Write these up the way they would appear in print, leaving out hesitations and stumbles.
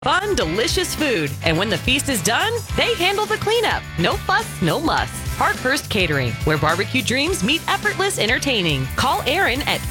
Fun, delicious food. And when the feast is done, they handle the cleanup. No fuss, no muss. Parkhurst Catering, where barbecue dreams meet effortless entertaining. Call Aaron at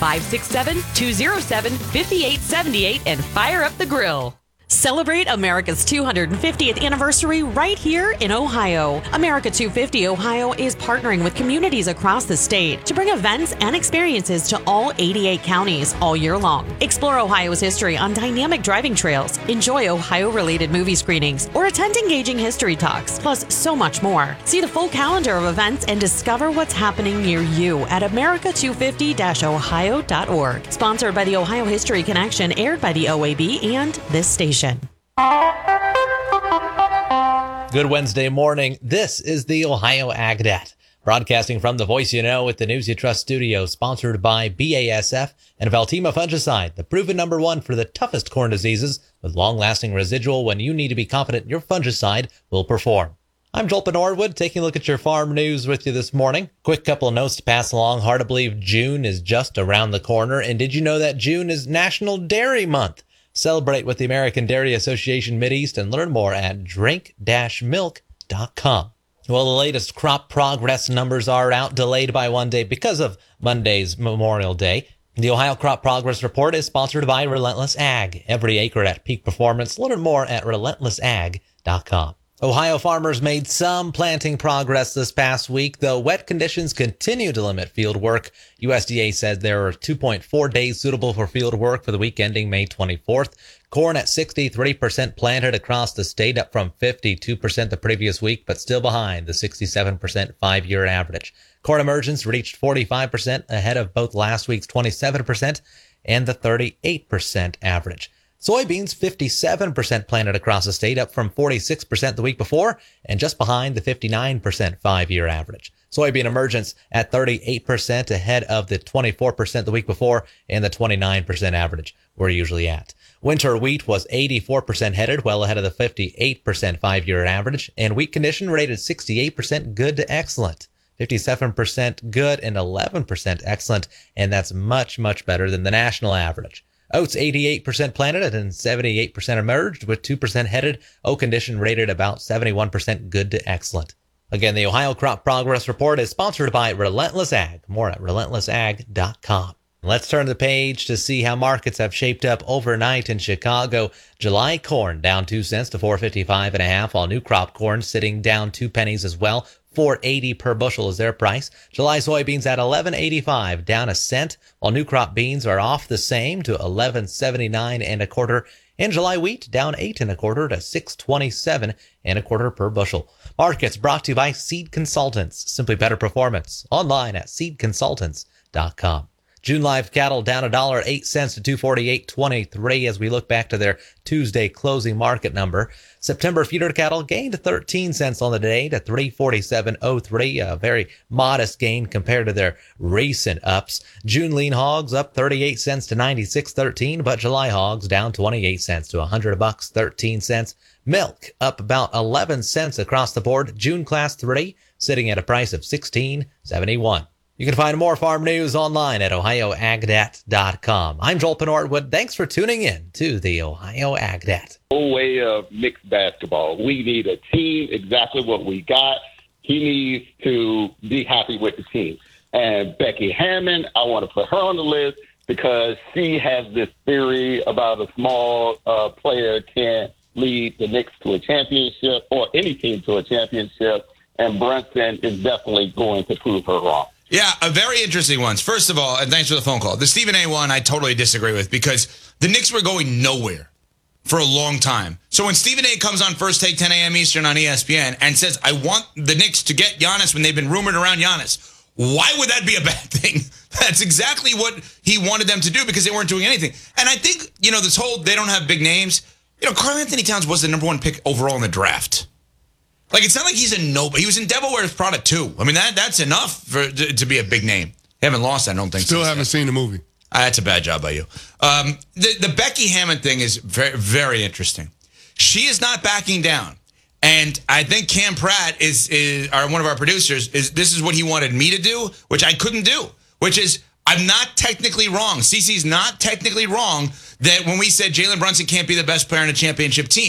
567-207-5878 and fire up the grill. Celebrate America's 250th anniversary right here in Ohio. America 250 Ohio is partnering with communities across the state to bring events and experiences to all 88 counties all year long. Explore Ohio's history on dynamic driving trails, enjoy Ohio-related movie screenings, or attend engaging history talks, plus so much more. See the full calendar of events and discover what's happening near you at america250-ohio.org. Sponsored by the Ohio History Connection, aired by the OAB and this station. Good Wednesday morning. This is the Ohio AgNet, broadcasting from the Voice You Know with the News You Trust studio, sponsored by BASF and Valtima Fungicide, the proven #1 for the toughest corn diseases with long-lasting residual when you need to be confident your fungicide will perform. I'm Joel Norwood, taking a look at your farm news with you this morning. Quick couple of notes to pass along. Hard to believe June is just around the corner. And did you know that June is National Dairy Month? Celebrate with the American Dairy Association Mideast and learn more at drink-milk.com. Well, the latest crop progress numbers are out, delayed by 1 day because of Monday's Memorial Day. The Ohio Crop Progress Report is sponsored by Relentless Ag. Every acre at peak performance. Learn more at relentlessag.com. Ohio farmers made some planting progress this past week, though wet conditions continue to limit field work. USDA said there are 2.4 days suitable for field work for the week ending May 24th. Corn at 63% planted across the state, up from 52% the previous week, but still behind the 67% 5-year average. Corn emergence reached 45%, ahead of both last week's 27% and the 38% average. Soybeans, 57% planted across the state, up from 46% the week before, and just behind the 59% 5-year average. Soybean emergence at 38%, ahead of the 24% the week before and the 29% average we're usually at. Winter wheat was 84% headed, well ahead of the 58% 5-year average, and wheat condition rated 68% good to excellent, 57% good, and 11% excellent, and that's much, much better than the national average. Oats 88% planted and 78% emerged, with 2% headed. Oat condition rated about 71% good to excellent. Again, the Ohio Crop Progress Report is sponsored by Relentless Ag. More at relentlessag.com. Let's turn the page to see how markets have shaped up overnight in Chicago. July corn down 2 cents to $4.55.5, while new crop corn sitting down 2 pennies as well. $4.80 per bushel is their price. July soybeans at $11.85, down a cent, while new crop beans are off the same to $11.79 and July wheat down 8 1/4 to $6.27 1/4 per bushel. Markets brought to you by Seed Consultants, simply better performance. Online at seedconsultants.com. June live cattle down $1.08 to $248.23 as we look back to their Tuesday closing market number. September feeder cattle gained 13 cents on the day to $347.03, a very modest gain compared to their recent ups. June lean hogs up 38 cents to 96.13, but July hogs down 28 cents to $100.13. Milk up about 11 cents across the board. June class 3 sitting at a price of $16.71. You can find more farm news online at ohioagnet.com. I'm Joel Norwood. Thanks for tuning in to the Ohio AgNet. Whole way of mixed basketball. We need a team, exactly what we got. He needs to be happy with the team. And Becky Hammon, I want to put her on the list because she has this theory about a small player can't lead the Knicks to a championship or any team to a championship. And Brunson is definitely going to prove her wrong. Yeah, very interesting ones. First of all, and thanks for the phone call. The Stephen A. one I totally disagree with because the Knicks were going nowhere for a long time. So when Stephen A. comes on First Take 10 a.m. Eastern on ESPN and says, I want the Knicks to get Giannis when they've been rumored around Giannis, why would that be a bad thing? That's exactly what he wanted them to do because they weren't doing anything. And I think, this whole they don't have big names. Karl Anthony Towns was the #1 pick overall in the draft. Like, it's not like he's a nobody. He was in Devil Wears Prada 2. I mean, that's enough to be a big name. Haven't lost, I don't think. Still haven't seen the movie. That's a bad job by you. The Becky Hammon thing is very, very interesting. She is not backing down. And I think Cam Pratt is one of our producers. This is what he wanted me to do, which I couldn't do, which is I'm not technically wrong. Cece's not technically wrong that when we said Jalen Brunson can't be the best player on a championship team,